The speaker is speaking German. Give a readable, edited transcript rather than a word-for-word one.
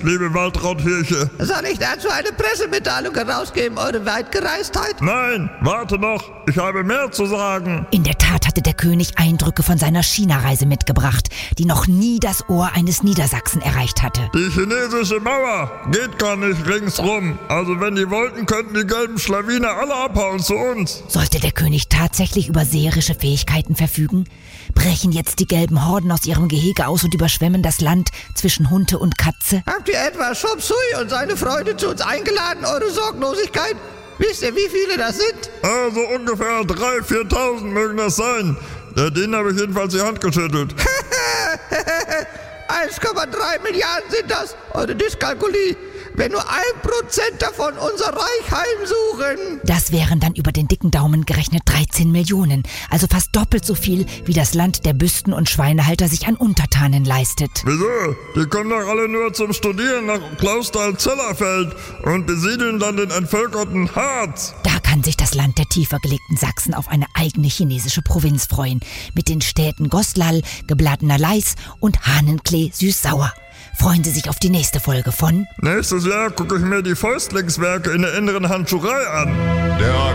liebe Waldrauthirche. Soll ich dazu eine Pressemitteilung herausgeben, eure Weitgereistheit? Nein, warte noch, ich habe mehr zu sagen. In der Tat hatte der König Eindrücke von seiner China-Reise mitgebracht, die noch nie das Ohr eines Niedersachsen erreicht hatte. Die chinesische Mauer geht gar nicht ringsrum. Also wenn die wollten, könnten die gelben Schlawiner alle abhauen zu uns. Sollte der König tatsächlich über seherische Fähigkeiten verfügen? Brechen jetzt die gelben Horden aus ihrem Gehege aus und überschwemmen das Land zwischen Hunde und Katze? Habt ihr etwa Chop Suey und seine Freunde zu uns eingeladen, eure Sorglosigkeit? Wisst ihr, wie viele das sind? Also ungefähr 3.000, 4.000 mögen das sein. Denen habe ich jedenfalls die Hand geschüttelt. 1,3 Milliarden sind das, eure Dyskalkulie. Wenn nur 1% davon unser Reich heimsuchen. Das wären dann über den dicken Daumen gerechnet 13 Millionen, also fast doppelt so viel, wie das Land der Büsten- und Schweinehalter sich an Untertanen leistet. Wieso? Die kommen doch alle nur zum Studieren nach Clausthal-Zellerfeld und besiedeln dann den entvölkerten Harz. Da kann sich das Land der tiefer gelegten Sachsen auf eine eigene chinesische Provinz freuen, mit den Städten Goslar, geblatener Leis und Hahnenklee süß-sauer. Freuen Sie sich auf die nächste Folge von... Nächstes Jahr gucke ich mir die Fäustlingswerke in der inneren Handschurei an. Der